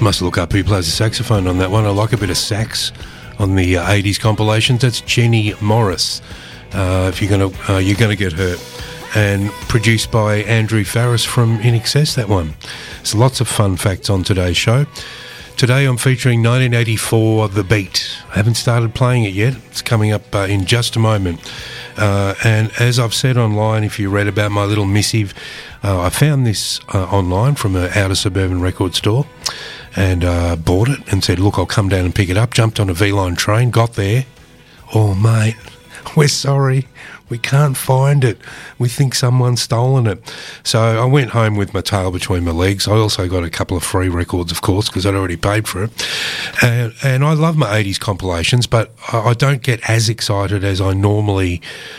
Must look up who plays the saxophone on that one. I like a bit of sax on the 80s compilations. That's Jenny Morris. If you're gonna get hurt, and produced by Andrew Farris from INXS. That one. There's lots of fun facts on today's show. Today I'm featuring 1984 The Beat. I haven't started playing it yet. It's coming up in just a moment. And as I've said online, if you read about my little missive, I found this online from an outer suburban record store and bought it and said, look, I'll come down and pick it up. Jumped on a V-Line train, got there. Oh, mate, we're sorry. We can't find it. We think someone's stolen it. So I went home with my tail between my legs. I also got a couple of free records, of course, because I'd already paid for it. And I love my 80s compilations, but I don't get as excited as I normally...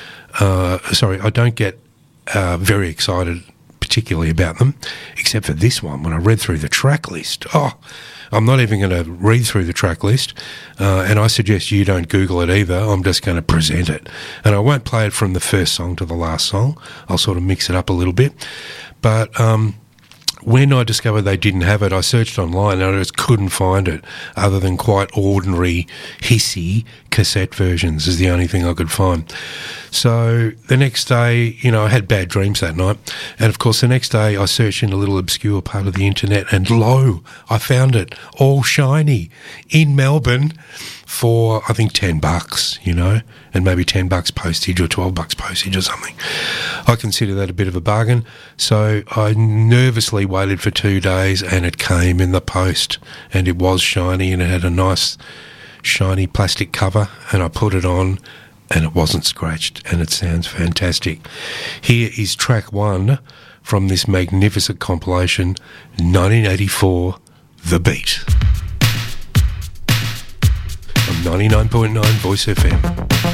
I don't get very excited particularly about them, except for this one. When I read through the track list, I'm not even going to read through the track list, and I suggest you don't Google it either. I'm just going to present it. And I won't play it from the first song to the last song. I'll sort of mix it up a little bit. But when I discovered they didn't have it, I searched online and I just couldn't find it, other than quite ordinary, hissy cassette versions is the only thing I could find. So the next day, I had bad dreams that night. And, of course, the next day I searched in a little obscure part of the internet and, lo, I found it all shiny in Melbourne for, I think, $10, and maybe $10 postage or $12 postage or something. I consider that a bit of a bargain. So I nervously waited for 2 days and it came in the post, and it was shiny and it had a nice shiny plastic cover, and I put it on and it wasn't scratched, and it sounds fantastic. Here is track 1 from this magnificent compilation, 1984, The Beat. On 99.9 Voice FM.